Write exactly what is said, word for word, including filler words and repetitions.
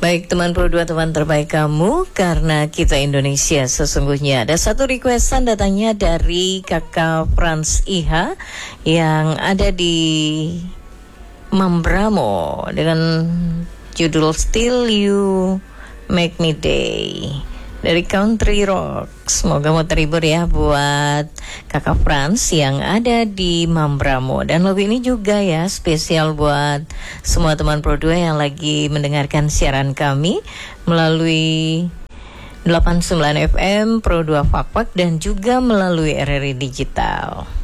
Baik teman Pro dua, teman terbaik kamu, karena kita Indonesia sesungguhnya. Ada satu requestan datangnya dari kakak Frans Iha yang ada di Mambramo dengan judul Still You Make Me Day dari Country Rock. Semoga mau terhibur ya buat kakak Frans yang ada di Mambramo. Dan lagu ini juga ya spesial buat semua teman Pro dua yang lagi mendengarkan siaran kami melalui delapan puluh sembilan F M Pro dua Fakfak dan juga melalui R R I Digital.